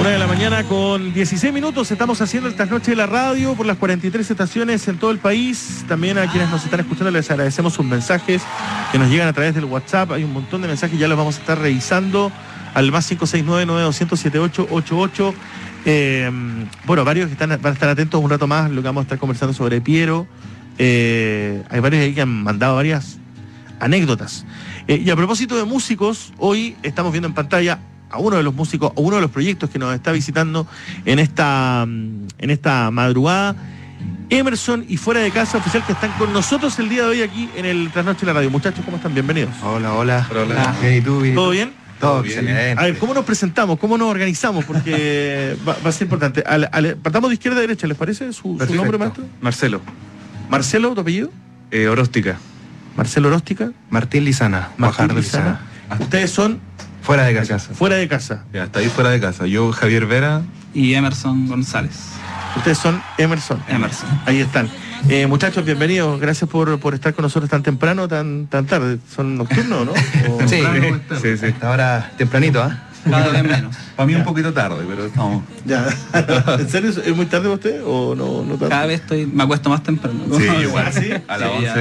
1 de la mañana con 16 minutos. Estamos haciendo el trasnoche de la radio por las 43 estaciones en todo el país. También a quienes nos están escuchando les agradecemos sus mensajes que nos llegan a través del WhatsApp. Hay un montón de mensajes, ya los vamos a estar revisando al más 569-9200-7888. Bueno, varios que van a estar atentos un rato más, lo que vamos a estar conversando sobre Piero. Hay varios ahí que han mandado varias anécdotas. Y a propósito de músicos, hoy estamos viendo en pantalla a uno de los músicos, a uno de los proyectos que nos está visitando en esta madrugada, Emerson y Fuera de Casa Oficial, que están con nosotros el día de hoy aquí en el Trasnoche de la Radio. Muchachos, ¿cómo están? Bienvenidos. Hola. Bien, ¿y tú? ¿Todo bien? Todo bien. A ver, ¿cómo nos presentamos? ¿Cómo nos organizamos? Porque va a ser importante. Partamos de izquierda a derecha, ¿les parece? ¿Su nombre, maestro? Marcelo. ¿Marcelo, tu apellido? Oróstica. Marcelo Oróstica. Martín Lizana. Martín Lizana. Ustedes son Fuera de casa. Fuera de Casa. Ya, está ahí Fuera de Casa. Yo, Javier Vera. Y Emerson González. Ustedes son Emerson. Ahí están. Muchachos, bienvenidos. Gracias por estar con nosotros tan temprano, tan tarde. ¿Son nocturnos, no? Sí. Ahora tempranito, ¿ah? Cada vez menos. Para mí un poquito tarde, pero estamos. Ya. ¿En serio? ¿Es muy tarde para usted o no tarde? Cada vez me acuesto más temprano. Sí, igual. ¿Sí? A la 11.